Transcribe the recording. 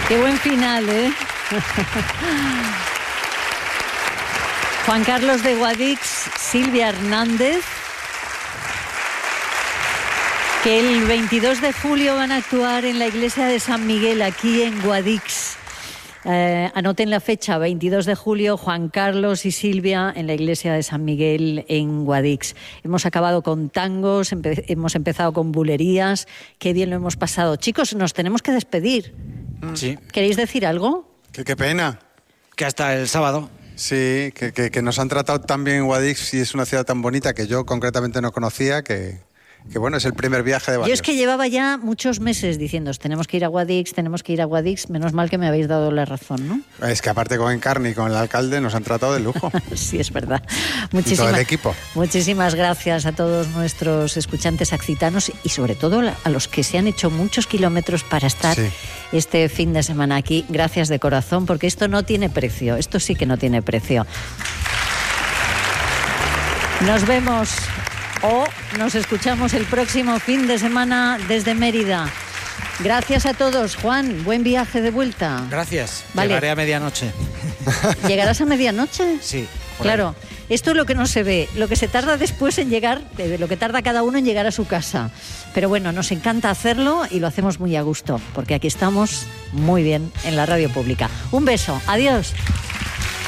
Qué buen final, ¿eh? Juan Carlos de Guadix, Silvia Hernández, que el 22 de julio van a actuar en la iglesia de San Miguel, aquí en Guadix. Anoten la fecha, 22 de julio, Juan Carlos y Silvia en la iglesia de San Miguel en Guadix. Hemos acabado con tangos, hemos empezado con bulerías. Qué bien lo hemos pasado. Chicos, nos tenemos que despedir. Sí. ¿Queréis decir algo? Qué pena. Que hasta el sábado. Sí, que nos han tratado tan bien en Guadix y es una ciudad tan bonita que yo concretamente no conocía, que bueno, es el primer viaje de varios. Yo es que llevaba ya muchos meses diciéndoos, tenemos que ir a Guadix, menos mal que me habéis dado la razón, ¿no? Es que aparte con Encarni y con el alcalde nos han tratado de lujo. Sí, es verdad. Y todo el equipo. Muchísimas gracias a todos nuestros escuchantes accitanos y sobre todo a los que se han hecho muchos kilómetros para estar este fin de semana aquí. Gracias de corazón, porque esto no tiene precio, esto sí que no tiene precio. Nos vemos o nos escuchamos el próximo fin de semana desde Mérida. Gracias a todos. Juan, buen viaje de vuelta. Gracias. Vale. Llegaré a medianoche. ¿Llegarás a medianoche? Sí. Claro. Esto es lo que no se ve, lo que se tarda después en llegar, lo que tarda cada uno en llegar a su casa. Pero bueno, nos encanta hacerlo y lo hacemos muy a gusto, porque aquí estamos muy bien en la radio pública. Un beso. Adiós.